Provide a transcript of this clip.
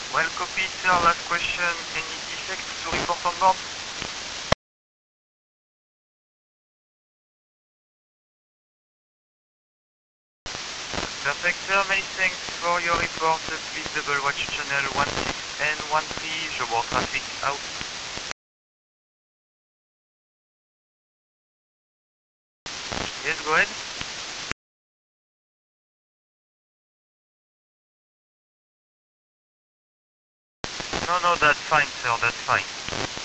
Well, copy, sir. Last question. Any defects to report on board? Perfect, sir. Many thanks for your report. Please double watch channel 16 and 13. Jobboard traffic out. Yes, go ahead. No, that's fine, sir. That's fine.